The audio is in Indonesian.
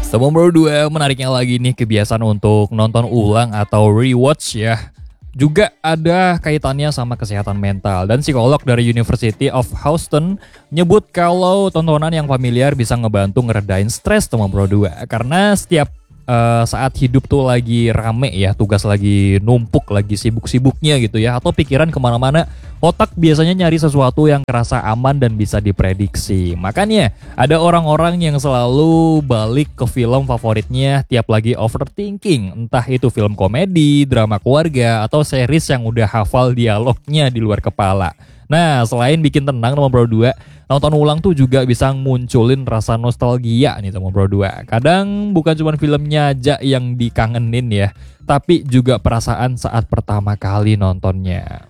Teman Bro 2, menariknya lagi nih kebiasaan untuk nonton ulang atau rewatch ya. Juga ada kaitannya sama kesehatan mental. Dan psikolog dari University of Houston nyebut kalau tontonan yang familiar bisa ngebantu ngeredain stres teman Bro 2. Karena setiap saat hidup tuh lagi rame ya, tugas lagi numpuk, lagi sibuk-sibuknya gitu ya, atau pikiran kemana-mana, otak biasanya nyari sesuatu yang kerasa aman dan bisa diprediksi. Makanya ada orang-orang yang selalu balik ke film favoritnya tiap lagi overthinking, entah itu film komedi, drama keluarga, atau series yang udah hafal dialognya di luar kepala. Nah, selain bikin tenang teman Bro 2, nonton ulang tuh juga bisa munculin rasa nostalgia nih teman Bro 2. Kadang bukan cuma filmnya aja yang dikangenin ya, tapi juga perasaan saat pertama kali nontonnya.